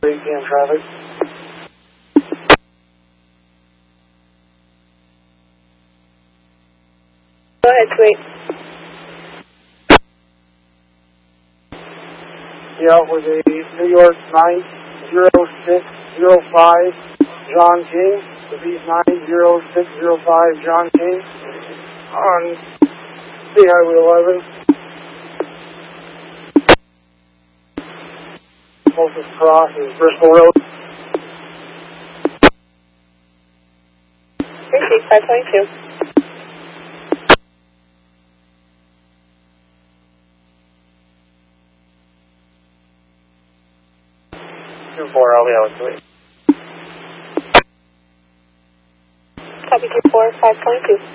ATM traffic. Go ahead, sweet. Yeah, with a New York 90605 John King. The Beast 90605 John King on State Highway 11. Closest cross is Bristol Road. Receive 522. I'll be out with you. Copy 24, 522.